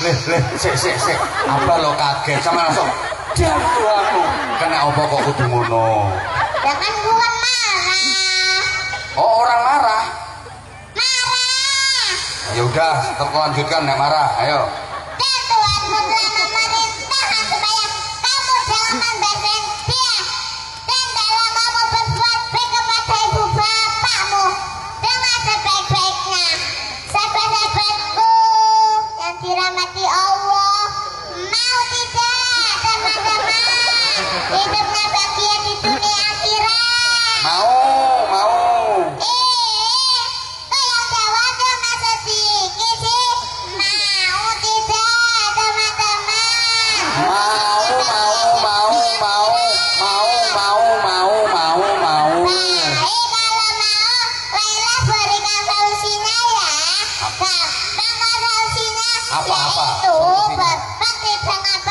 Sik. Apa lo kaget sama langsung. Jatuh aku. Kena apa kok kudu ngono? Ya kan gua marah. Oh, orang marah. Marah. Ya udah, terlanjutkan nek marah. Ayo. Dan Tuhanmu telah memerintahkan supaya kamu jangan bersenang dia dan dalam kamu berbuat baik kepada ibu bapakmu dengan sebaik-baiknya. Sahabat-sahabatku yang dirahmati Allah, mau tidak teman-teman hidupnya bahagia di dunia akhirat? Mau. Kayak jawab cuma sedikit sih. Mau tidak teman-teman? Mau. Baik, kalau mau, Laila berikan solusinya ya. Gampang kok solusinya. Apa? Yaitu